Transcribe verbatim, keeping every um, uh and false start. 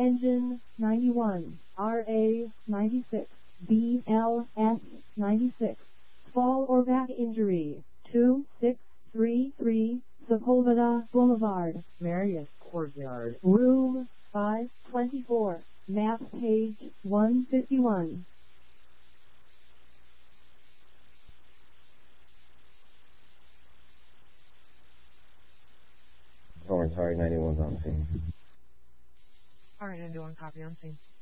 Engine ninety-one, R A ninety-six, B L S ninety-six. Fall or back injury, two six three three, Sepulveda Boulevard, Marius Courtyard, room five twenty-four, map page one fifty-one. Orange, sorry, ninety-one's on scene. Alright, ninety-one, copy on scene.